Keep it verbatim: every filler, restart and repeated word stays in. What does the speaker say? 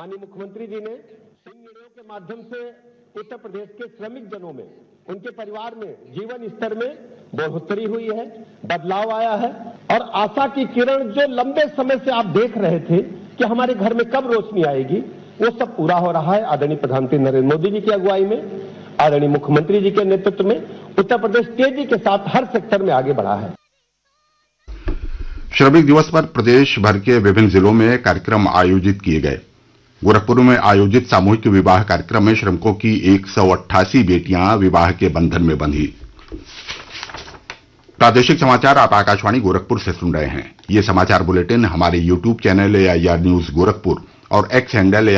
माननीय मुख्यमंत्री जी ने इन निर्णयों के माध्यम से उत्तर प्रदेश के श्रमिक जनों में, उनके परिवार में जीवन स्तर में बढ़ोतरी हुई है, बदलाव आया है और आशा की किरण जो लंबे समय से आप देख रहे थे कि हमारे घर में कब रोशनी आएगी, वो सब पूरा हो रहा है। आदरणीय प्रधानमंत्री नरेंद्र मोदी जी की अगुवाई में, आदरणीय मुख्यमंत्री जी के नेतृत्व में उत्तर प्रदेश तेजी के साथ हर सेक्टर में आगे बढ़ा है। श्रमिक दिवस पर प्रदेश भर के विभिन्न जिलों में कार्यक्रम आयोजित किए गए। गोरखपुर में आयोजित सामूहिक विवाह कार्यक्रम में श्रमिकों की एक सौ अट्ठासी बेटियां विवाह के बंधन में बंधी। प्रादेशिक समाचार आप आकाशवाणी गोरखपुर से सुन रहे हैं। ये समाचार बुलेटिन हमारे YouTube channel AIR news Gorakhpur और एक्स हैंडल